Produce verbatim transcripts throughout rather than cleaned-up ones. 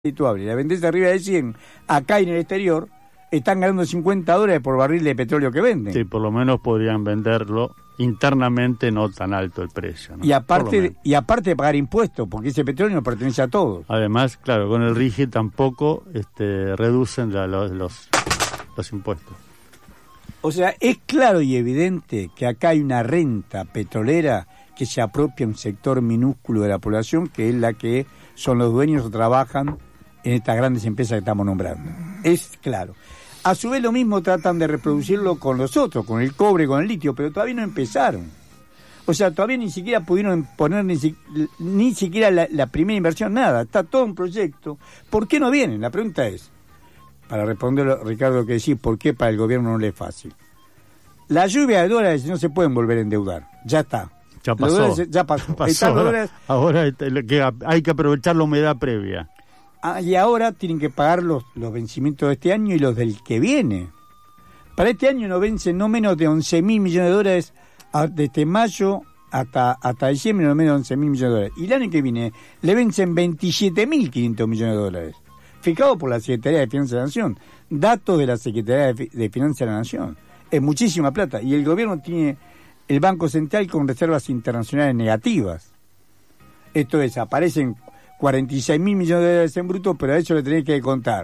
habituable, la vendés arriba de cien, acá y en el exterior, están ganando cincuenta dólares por barril de petróleo que venden. Sí, por lo menos podrían venderlo internamente, no tan alto el precio, ¿no? Y aparte, y aparte de pagar impuestos, porque ese petróleo no pertenece a todos. Además, claro, con el RIGI tampoco este, reducen la, los, los, los impuestos. O sea, es claro y evidente que acá hay una renta petrolera que se apropia un sector minúsculo de la población, que es la que son los dueños o trabajan en estas grandes empresas que estamos nombrando. Es claro. A su vez lo mismo tratan de reproducirlo con los otros, con el cobre, con el litio, pero todavía no empezaron. O sea, todavía ni siquiera pudieron poner ni, si, ni siquiera la, la primera inversión, nada. Está todo un proyecto. ¿Por qué no vienen? La pregunta es, para responderlo, Ricardo, que decís, ¿por qué para el gobierno no le es fácil? La lluvia de dólares no se pueden volver a endeudar. Ya está. Ya pasó. Dólares, ya pasó. pasó. Ahora, dólares, ahora hay que aprovechar la humedad previa. Ah, y ahora tienen que pagar los, los vencimientos de este año y los del que viene. Para este año no vencen no menos de once mil millones de dólares a, desde mayo hasta, hasta diciembre, no menos de once mil millones de dólares. Y el año que viene le vencen veintisiete mil quinientos millones de dólares. Fijado por la Secretaría de Finanzas de la Nación. Datos de la Secretaría de, de Finanzas de la Nación. Es muchísima plata. Y el gobierno tiene el Banco Central con reservas internacionales negativas. Esto es, aparecen cuarenta y seis mil millones de dólares en bruto, pero a eso le tenés que contar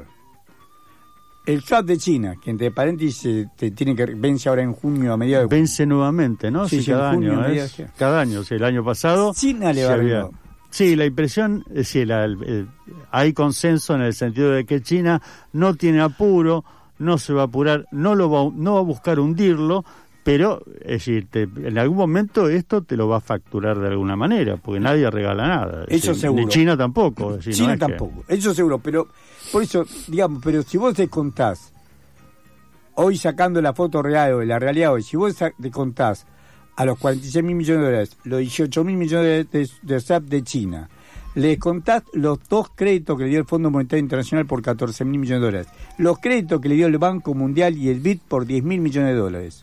el swap de China, que entre paréntesis te tiene que vence ahora en junio a mediados de junio. Vence nuevamente, ¿no? Sí, sí, cada año, es, cada año, sí, el año pasado. China le va había, sí, la impresión, es decir, la, el, el, hay consenso en el sentido de que China no tiene apuro, no se va a apurar, no lo va, no va a buscar hundirlo. Pero, es decir, te, en algún momento esto te lo va a facturar de alguna manera, porque nadie regala nada. Eso decir, seguro. Ni China tampoco. Es decir, China no es tampoco, que... eso seguro. Pero, por eso, digamos, pero si vos descontás, hoy sacando la foto real o la realidad hoy, si vos descontás a los cuarenta y seis mil millones de dólares, los dieciocho mil millones de, de, de S A P de China, le descontás los dos créditos que le dio el Fondo Monetario Internacional por catorce mil millones de dólares, los créditos que le dio el Banco Mundial y el B I D por diez mil millones de dólares.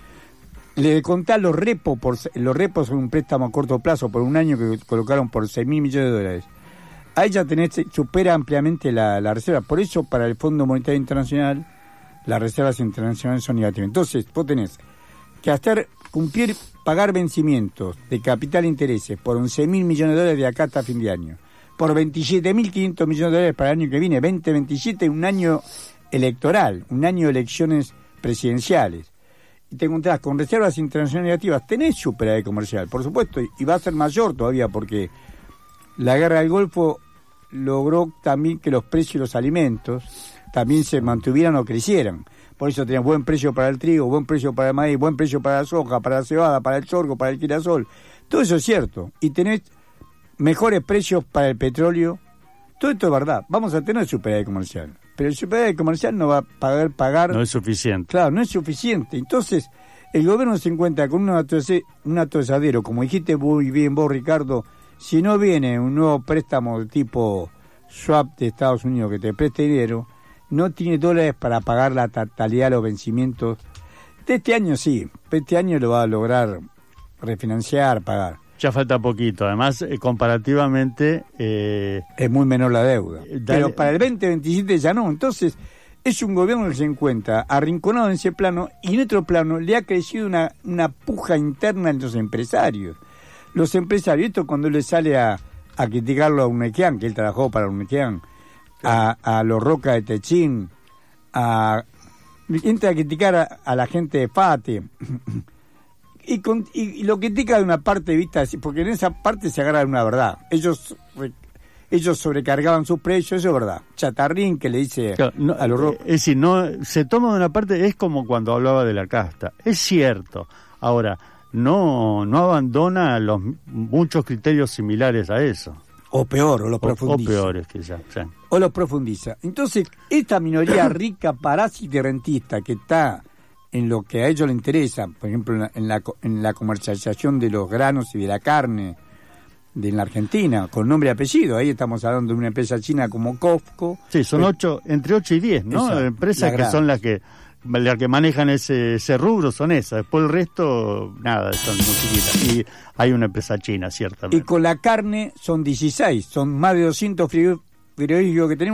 Le contás los repos, por, los repos son un préstamo a corto plazo por un año que colocaron por seis mil millones de dólares. Ahí ya tenés, supera ampliamente la, la reserva. Por eso, para el Fondo Monetario Internacional, las reservas internacionales son negativas. Entonces, vos tenés que hacer, cumplir, pagar vencimientos de capital e intereses por once mil millones de dólares de acá hasta fin de año. Por veintisiete mil quinientos millones de dólares para el año que viene. veinte veintisiete, un año electoral, un año de elecciones presidenciales. Y te encontrás con reservas internacionales negativas, tenés superávit comercial, por supuesto, y va a ser mayor todavía porque la guerra del Golfo logró también que los precios de los alimentos también se mantuvieran o crecieran. Por eso tenés buen precio para el trigo, buen precio para el maíz, buen precio para la soja, para la cebada, para el sorgo, para el girasol. Todo eso es cierto. Y tenés mejores precios para el petróleo. Todo esto es verdad. Vamos a tener superávit comercial. Pero el superávit comercial no va a pagar, pagar... No es suficiente. Claro, no es suficiente. Entonces, el gobierno se encuentra con un, atose, un atosadero, como dijiste muy bien vos, Ricardo, si no viene un nuevo préstamo de tipo swap de Estados Unidos que te preste dinero, no tiene dólares para pagar la totalidad de los vencimientos. De este año sí, este año lo va a lograr refinanciar, pagar. Ya falta poquito, además eh, comparativamente... Eh, es muy menor la deuda, dale, pero para el veinte veintisiete ya no, entonces es un gobierno que se encuentra arrinconado en ese plano y en otro plano le ha crecido una, una puja interna entre los empresarios. Los empresarios, esto cuando le sale a, a criticarlo a Unequian, que él trabajó para Unequian, a, a los Roca de Techín, a, entra a criticar a, a la gente de FATE... Y, con, y, y lo critica de una parte de vista, porque en esa parte se agarra una verdad. Ellos ellos sobrecargaban sus precios, eso es verdad. Chatarrín que le dice claro, no, a los ro- Es decir, no se toma de una parte, es como cuando hablaba de la casta. Es cierto. Ahora, no no abandona los muchos criterios similares a eso. O peor, o los profundiza. O, o peores quizás. Sí. O los profundiza. Entonces, esta minoría rica, parásita y rentista que está en lo que a ellos les interesa, por ejemplo, en la, en la, en la comercialización de los granos y de la carne de la Argentina, con nombre y apellido. Ahí estamos hablando de una empresa china como Cofco. Sí, son pues, ocho, entre ocho y diez, ¿no? Esa, empresas que son las que las que manejan ese, ese rubro son esas. Después el resto, nada, son muy chiquitas. Y hay una empresa china, ciertamente. Y con la carne son dieciséis, son más de doscientos pero digo que tenemos